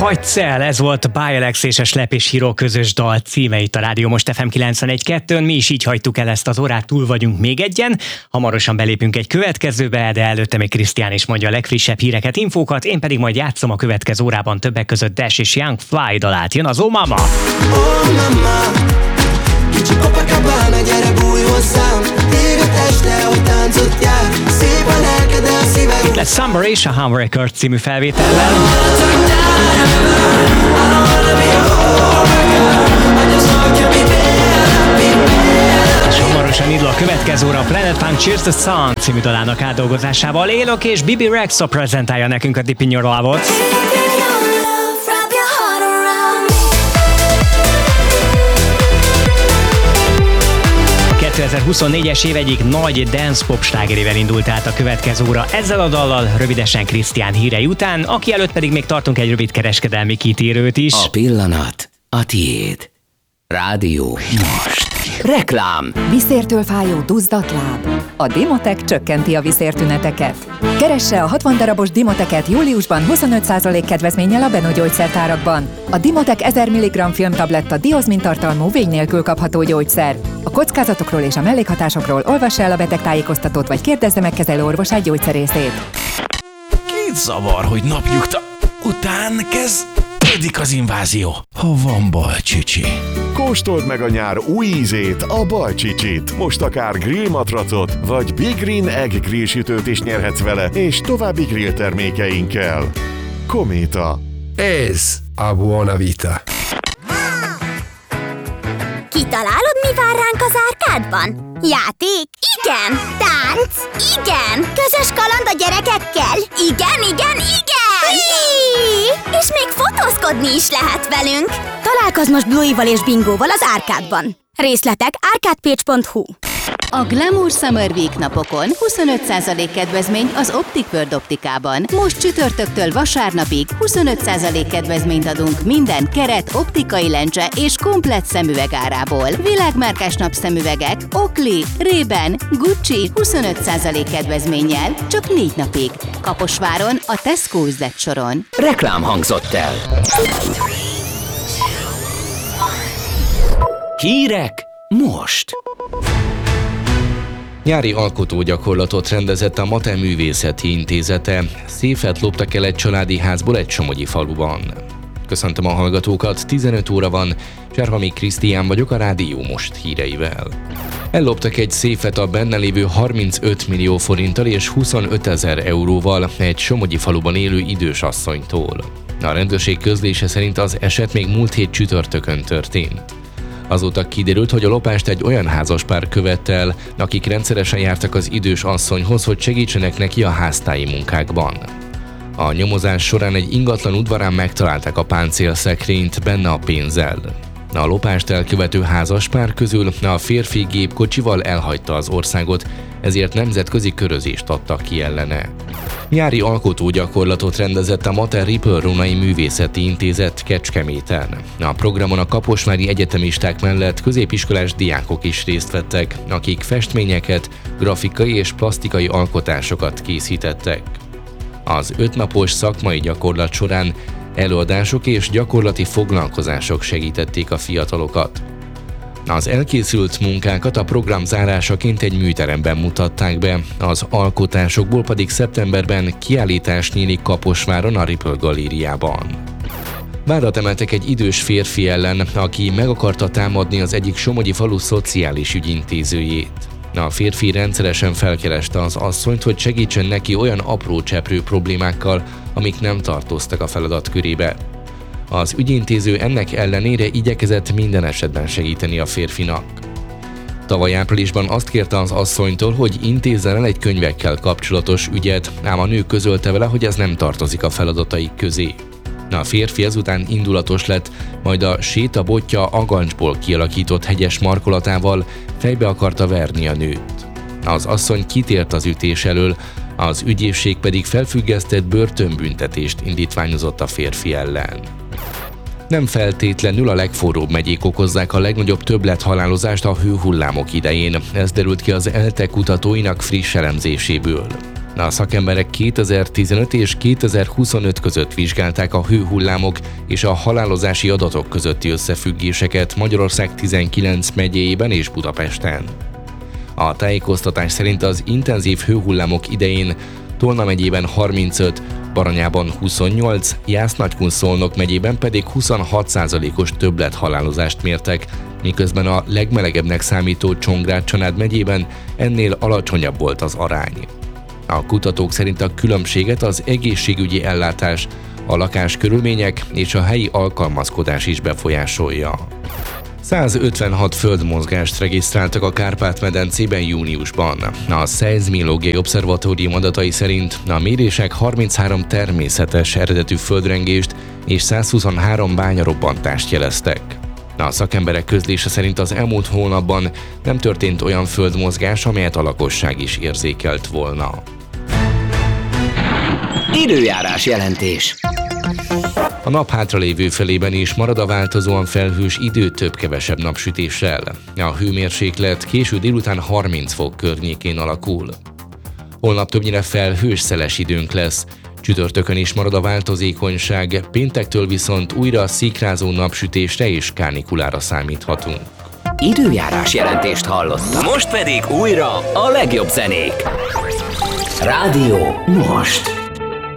Hagysz el, ez volt Bialex és a Slap és Hiro közös dal címe itt a Rádió Most FM 91.2-n. Mi is így hagytuk el ezt az órát, túl vagyunk még egyen. Hamarosan belépünk egy következőbe, de előtte még Krisztián is mondja a legfrissebb híreket, infókat, én pedig majd játszom a következő órában többek között Dash és Young Fly dalát. Jön az Oh Mama! Oh mama, kicsi Copacabana, gyere bújj hozzám, ég a teste, hogy táncot jár, szép a lelke, de a szívem. Itt lesz Summer és a Hum Records című felvétellel. És hamarosan indul a következő óra a Planet Funk Cheers the Sun című dalának átdolgozásával. Élok és Bibi Rexha prezentálja nekünk a Deep in Your Love-ot. 2024-es év egyik nagy dance-pop slágerével indult át a következő óra. Ezzel a dallal rövidesen Krisztián hírei után, aki előtt pedig még tartunk egy rövid kereskedelmi kitérőt is. A pillanat a tiéd. Rádió Most. Reklám. Viszértől fájó duzzadt láb. A Dimotek csökkenti a viszértüneteket. Keresse a 60 darabos Dimoteket júliusban 25% kedvezménnyel a Beno gyógyszertárakban. A Dimotek 1000 mg filmtabletta diozmin tartalmú vény nélkül kapható gyógyszer. A kockázatokról és a mellékhatásokról olvassa el a betegtájékoztatót, vagy kérdezze meg kezelőorvosát gyógyszerészét. Kit zavar, hogy napnyugta után kezdődik az invázió. Ha van Balcsicsi. Kóstold meg a nyár új ízét, a Balcsicsit. Most akár grill matracot, vagy Big Green Egg grill sütőt is nyerhetsz vele, és további grill termékeinkkel. Kométa. Ez a Buona Vita. Kitalálod, mi vár ránk az árkádban? Játék? Igen! Tánc? Igen! Közös kaland a gyerekekkel? Igen! És még fotózkodni is lehet velünk! Találkozz most Bluey-val és Bingóval az árkádban. Részletek arcadepage.hu. A Glamour Summer Week napokon 25% kedvezmény az Optic World optikában. Most csütörtöktől vasárnapig 25% kedvezményt adunk minden keret, optikai lencse és komplett szemüveg árából. Világmárkás napszemüvegek, Oakley, Ray-Ban, Gucci 25% kedvezménnyel csak 4 napig. Kaposváron, a Tesco üzlet soron. Reklám hangzott el. Hírek most. Nyári alkotógyakorlatot rendezett a Mate Művészeti Intézete. Széfet loptak el egy családi házból egy somogyi faluban. Köszöntöm a hallgatókat, 15 óra van, Cserhami Krisztián vagyok a Rádió Most híreivel. Elloptak egy széfet a benne lévő 35 millió forinttal és 25 000 euróval egy somogyi faluban élő idős asszonytól. A rendőrség közlése szerint az eset még múlt hét csütörtökön történt. Azóta kiderült, hogy a lopást egy olyan házaspár követte el, akik rendszeresen jártak az idős asszonyhoz, hogy segítsenek neki a háztáji munkákban. A nyomozás során egy ingatlan udvarán megtalálták a páncélszekrényt benne a pénzzel. A lopást elkövető házaspár közül a férfi gépkocsival elhagyta az országot, ezért nemzetközi körözést adtak ki ellene. Nyári alkotógyakorlatot rendezett a Mate Ripple Rónai Művészeti Intézet Kecskeméten. A programon a kaposvári egyetemisták mellett középiskolás diákok is részt vettek, akik festményeket, grafikai és plastikai alkotásokat készítettek. Az 5 napos szakmai gyakorlat során előadások és gyakorlati foglalkozások segítették a fiatalokat. Az elkészült munkákat a program zárásaként egy műteremben mutatták be, az alkotásokból pedig szeptemberben kiállítás nyílik Kaposváron a Ripple galériában. Vádat emeltek egy idős férfi ellen, aki meg akarta támadni az egyik somogyi falu szociális ügyintézőjét. A férfi rendszeresen felkereste az asszonyt, hogy segítsen neki olyan apró cseprő problémákkal, amik nem tartoztak a feladat körébe. Az ügyintéző ennek ellenére igyekezett minden esetben segíteni a férfinak. Tavaly áprilisban azt kérte az asszonytól, hogy intézzen el egy könyvekkel kapcsolatos ügyet, ám a nő közölte vele, hogy ez nem tartozik a feladataik közé. A férfi ezután indulatos lett, majd a sétabotja agancsból kialakított hegyes markolatával fejbe akarta verni a nőt. Az asszony kitért az ütés elől, az ügyészség pedig felfüggesztett börtönbüntetést indítványozott a férfi ellen. Nem feltétlenül a legforróbb megyék okozzák a legnagyobb többlethalálozást a hőhullámok idején, ez derült ki az ELTE kutatóinak friss elemzéséből. A szakemberek 2015 és 2025 között vizsgálták a hőhullámok és a halálozási adatok közötti összefüggéseket Magyarország 19 megyéjében és Budapesten. A tájékoztatás szerint az intenzív hőhullámok idején Tolna megyében 35, Baranyában 28, Jász-Nagykun-Szolnok megyében pedig 26%-os többlethalálozást mértek, miközben a legmelegebbnek számító Csongrád-Csanád megyében ennél alacsonyabb volt az arány. A kutatók szerint a különbséget az egészségügyi ellátás, a lakáskörülmények és a helyi alkalmazkodás is befolyásolja. 156 földmozgást regisztráltak a Kárpát-medencében júniusban. A Szeizmológiai Obszervatórium adatai szerint a mérések 33 természetes eredetű földrengést és 123 bányarobbantást jeleztek. A szakemberek közlése szerint az elmúlt hónapban nem történt olyan földmozgás, amelyet a lakosság is érzékelt volna. Időjárás jelentés. A nap hátralévő felében is marad a változóan felhős idő több-kevesebb napsütéssel. A hőmérséklet késő délután 30 fok környékén alakul. Holnap többnyire felhős szeles időnk lesz. Csütörtökön is marad a változékonyság, péntektől viszont újra szikrázó napsütésre és kánikulára számíthatunk. Időjárás jelentést hallottak. Most pedig újra a legjobb zenék. Rádió most.